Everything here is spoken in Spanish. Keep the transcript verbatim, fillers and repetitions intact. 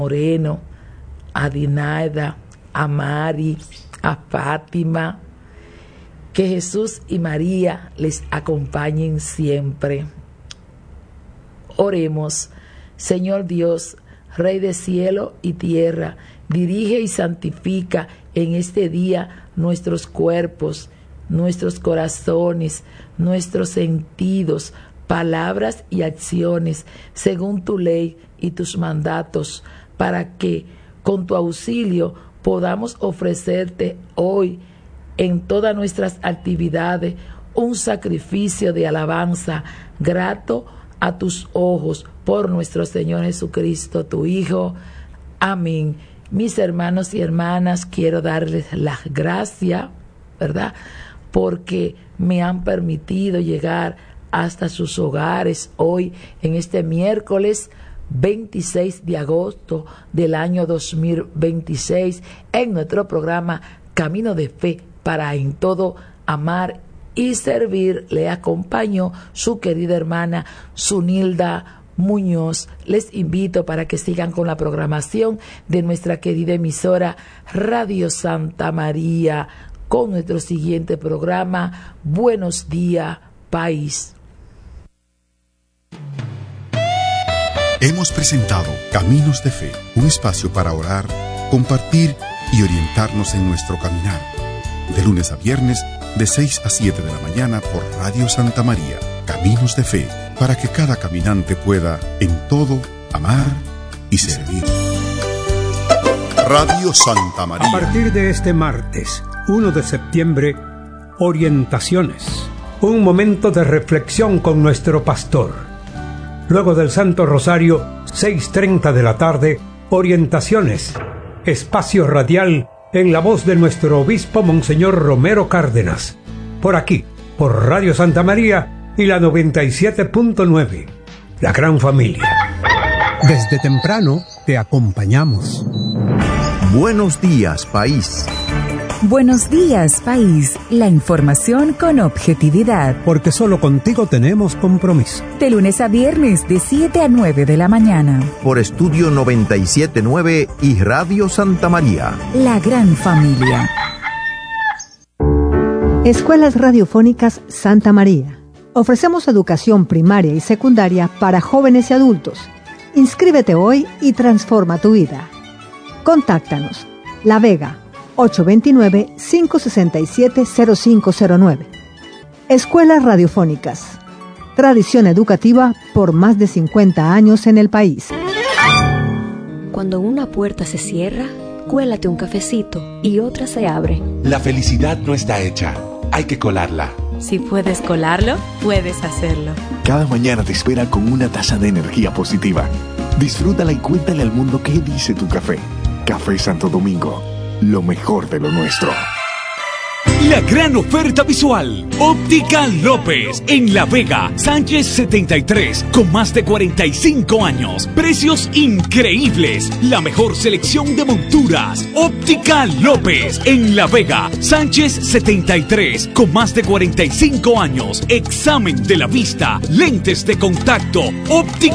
Moreno, a Dinaida, a Mari, a Fátima. Que Jesús y María les acompañen siempre. Oremos. Señor Dios, Rey de cielo y tierra, dirige y santifica en este día nuestros cuerpos, nuestros corazones, nuestros sentidos, palabras y acciones, según tu ley y tus mandatos, para que con tu auxilio podamos ofrecerte hoy en todas nuestras actividades un sacrificio de alabanza grato a tus ojos por nuestro Señor Jesucristo, tu Hijo. Amén. Mis hermanos y hermanas, quiero darles las gracias, ¿verdad?, porque me han permitido llegar hasta sus hogares hoy, en este miércoles veintiséis de agosto del año dos mil veintiséis, en nuestro programa Camino de Fe para en todo amar y servir. Le acompaño su querida hermana Zunilda Muñoz. Les invito para que sigan con la programación de nuestra querida emisora Radio Santa María, con nuestro siguiente programa, Buenos Días, País. Hemos presentado Caminos de Fe, un espacio para orar, compartir y orientarnos en nuestro caminar. De lunes a viernes, de seis a siete de la mañana por Radio Santa María. Caminos de Fe, para que cada caminante pueda, en todo, amar y servir. Radio Santa María. A partir de este martes, primero de septiembre, Orientaciones. Un momento de reflexión con nuestro pastor. Luego del Santo Rosario, seis treinta de la tarde, Orientaciones. Espacio radial en la voz de nuestro obispo Monseñor Romero Cárdenas. Por aquí, por Radio Santa María y la noventa y siete punto nueve. La gran familia. Desde temprano te acompañamos. Buenos días, país. Buenos días, país. La información con objetividad. Porque solo contigo tenemos compromiso. De lunes a viernes, de siete a nueve de la mañana. Por Estudio noventa y siete punto nueve y Radio Santa María. La gran familia. Escuelas Radiofónicas Santa María. Ofrecemos educación primaria y secundaria para jóvenes y adultos. Inscríbete hoy y transforma tu vida. Contáctanos. La Vega, ocho dos nueve, cinco seis siete, cero cinco cero nueve. Escuelas Radiofónicas. Tradición educativa por más de cincuenta años en el país. Cuando una puerta se cierra, cuélate un cafecito y otra se abre. La felicidad no está hecha, hay que colarla. Si puedes colarlo, puedes hacerlo. Cada mañana te espera con una taza de energía positiva. Disfrútala y cuéntale al mundo qué dice tu café. Café Santo Domingo, lo mejor de lo nuestro. La gran oferta visual. Óptica López, en La Vega, Sánchez setenta y tres, con más de cuarenta y cinco años. Precios increíbles. La mejor selección de monturas. Óptica López, en La Vega, Sánchez setenta y tres, con más de cuarenta y cinco años. Examen de la vista, lentes de contacto. Óptica